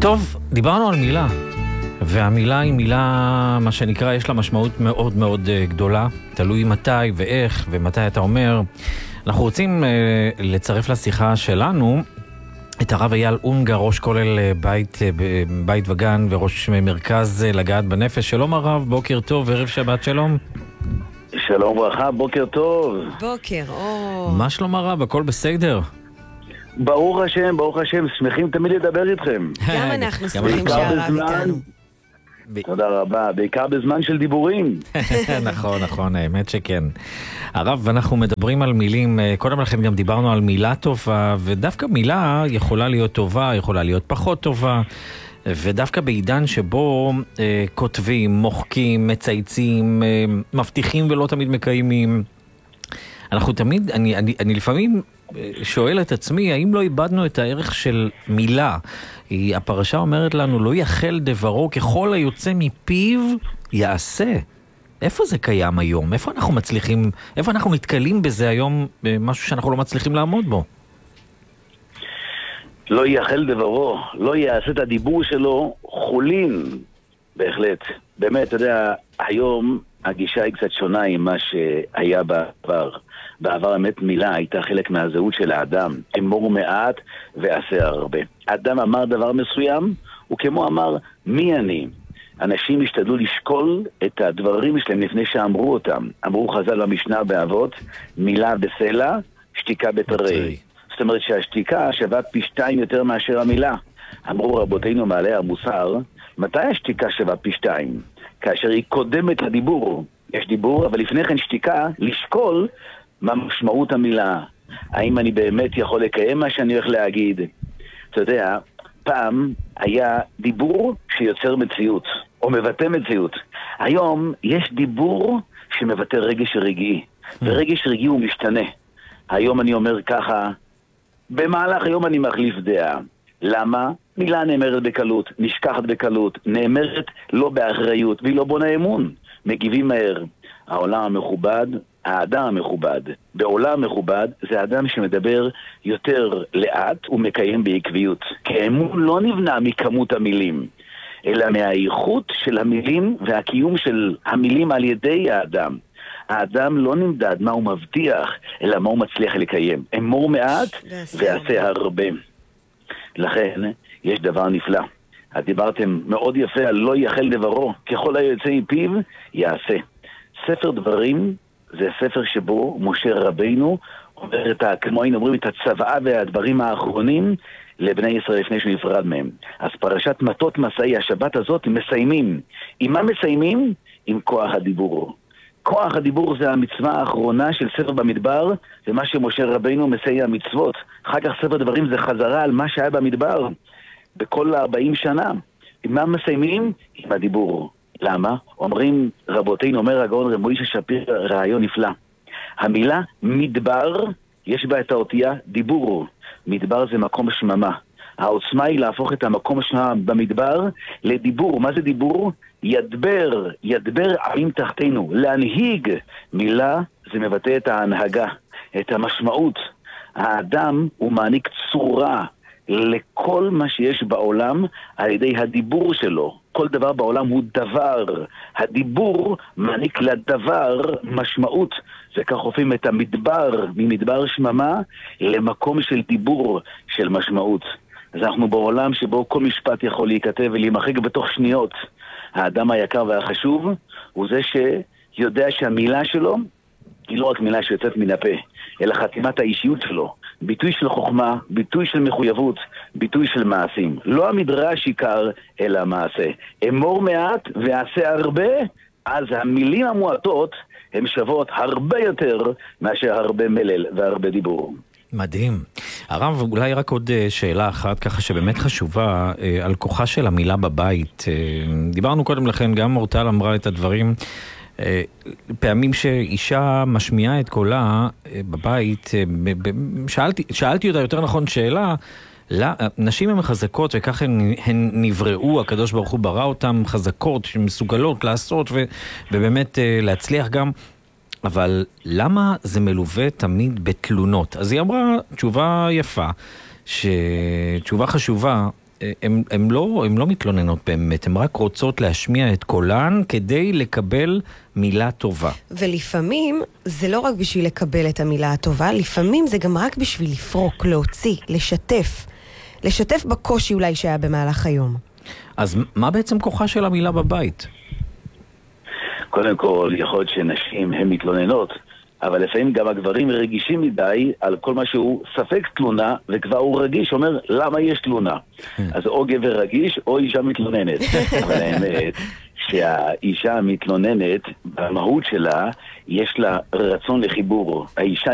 טוב, דיברנו על מילה, והמילה היא מילה, מה שנקרא, יש לה משמעות מאוד מאוד גדולה, תלוי מתי ואיך ומתי אתה אומר. אנחנו רוצים לצרף לשיחה שלנו את הרב אייל אונגר, ראש כולל בית וגן וראש מרכז לגעת בנפש. שלום הרב, בוקר טוב, ערב שבת, שלום. שלום ברכה, בוקר טוב. בוקר, מה שלום הרב, הכל בסדר? ברוך השם, שמחים תמיד לדבר איתכם. גם אנחנו שמחים שהרב איתנו. תודה רבה, בעיקר בזמן של דיבורים. נכון, האמת שכן. הרב, אנחנו מדברים על מילים, קודם לכן גם דיברנו על מילה טובה, ודווקא מילה יכולה להיות טובה, יכולה להיות פחות טובה, ודווקא בעידן שבו כותבים, מוחקים, מצייצים, מבטיחים ולא תמיד מקיימים, אנחנו תמיד, אני לפעמים שואל את עצמי, האם לא איבדנו את הערך של מילה? הפרשה אומרת לנו, לא יחל דברו, ככל היוצא מפיו יעשה. איפה זה קיים היום? איפה אנחנו נתקלים בזה היום, משהו שאנחנו לא מצליחים לעמוד בו? לא יחל דברו, לא יעשה את הדיבור שלו, חולין, בהחלט. באמת, אתה יודע, היום הגישה היא קצת שונה עם מה שהיה בעבר. בעבר האמת מילה הייתה חלק מהזהות של האדם. אמור מעט ועשה הרבה. אדם אמר דבר מסוים, הוא כמו אמר, מי אני? אנשים השתדלו לשקול את הדברים שלהם לפני שאמרו אותם. אמרו חז"ל במשנה באבות, מילה בסלע, שתיקה בתרי. זאת אומרת שהשתיקה שווה פי 2 יותר מאשר המילה. אמרו רבותינו מעלי המוסר, מתי השתיקה שווה פי 2? כאשר היא קודמת לדיבור. יש דיבור, אבל לפני כן שתיקה, לשקול מה משמעות המילה. האם אני באמת יכול לקיים מה שאני הולך להגיד? אתה יודע, פעם היה דיבור שיוצר מציאות, או מבטא מציאות. היום יש דיבור שמבטא רגש רגעי, ורגש רגעי הוא משתנה. היום אני אומר ככה, במהלך היום אני מחליף דעה. למה? מילה נאמרת בקלות, נשכחת בקלות, נאמרת לא באחריות, והיא לא בונה אמון. מגיבים מהר. העולם המכובד, האדם המכובד, בעולם מכובד זה האדם שמדבר יותר לאט ומקיים בעקביות. כי האמון לא נבנה מכמות המילים, אלא מהאיכות של המילים והקיום של המילים על ידי האדם. האדם לא נמדד מה הוא מבטיח, אלא מה הוא מצליח לקיים. אמור מעט ועשה הרבה. לכן יש דבר נפלא. דיברתם מאוד יפה על לא יחל דברו, ככל היוצא מפיו יעשה. ספר דברים זה ספר שבו משה רבינו אומר כמו היינו אומרים, את הצוואה והדברים האחרונים לבני ישראל לפני שהוא נפרד מהם. אז פרשת מטות מסעי, השבת הזאת, מסיימים. עם מה מסיימים? עם כוח הדיבור. כוח הדיבור זה המצווה האחרונה של ספר במדבר, ומה שמשה רבינו מסייע המצוות. אחר כך ספר דברים זה חזרה על מה שהיה במדבר בכל 40 שנה. עם מה מסיימים? עם הדיבור. למה? אומרים רבותינו, אומר הגאון רב מוישה שפיר, רעיון נפלא. המילה מדבר, יש בה את האותיה דיבור. מדבר זה מקום שממה. העוצמה היא להפוך את המקום שממה במדבר לדיבור. מה זה דיבור? ידבר עמים תחתינו. להנהיג. מילה זה מבטא את ההנהגה, את המשמעות. האדם הוא מעניק צורה לכל מה שיש בעולם על ידי הדיבור שלו. כל דבר בעולם הוא דבר. הדיבור מעניק לדבר משמעות. וכך הופכים את המדבר ממדבר שממה למקום של דיבור של משמעות. אז אנחנו בעולם שבו כל משפט יכול להיכתב ולהימחק בתוך שניות. האדם היקר והחשוב הוא זה שיודע שהמילה שלו היא לא רק מילה שיוצאת מן הפה, אלא חתימת האישיות שלו. ביטוי של חוכמה, ביטוי של מחויבות, ביטוי של מעשים. לא המדרש עיקר, אלא המעשה. אמור מעט ועשה הרבה, אז המילים המועטות הן שוות הרבה יותר מאשר הרבה מלל והרבה דיבור. מדהים. הרב, אולי רק עוד שאלה אחת ככה שבאמת חשובה על כוחה של המילה בבית. דיברנו קודם לכן, גם אורטל אמרה את הדברים, פעמים שאישה משמיעה את קולה בבית, שאלתי אותה יותר נכון שאלה, נשים הן חזקות וכך הן נבראו, הקדוש ברוך הוא ברא אותן חזקות שמסוגלות לעשות ובאמת להצליח גם, אבל למה זה מלווה תמיד בתלונות? אז היא אמרה תשובה יפה, תשובה חשובה, הן לא מתלוננות באמת, הן רק רוצות להשמיע את קולן כדי לקבל מילה טובה. ולפעמים זה לא רק בשביל לקבל את המילה הטובה, לפעמים זה גם רק בשביל לפרוק, להוציא, לשתף בקושי אולי שהיה במהלך היום. אז מה בעצם כוחה של המילה בבית? קודם כל, יכול להיות שנשים הן מתלוננות, אבל לפעמים גם הגברים רגישים מדי על כל מה שהוא ספק תלונה, וכבר הוא רגיש, אומר למה יש תלונה. אז או גבר רגיש או אישה מתלוננת. אבל האמת שהאישה המתלוננת, במהות שלה, יש לה רצון לחיבור. האישה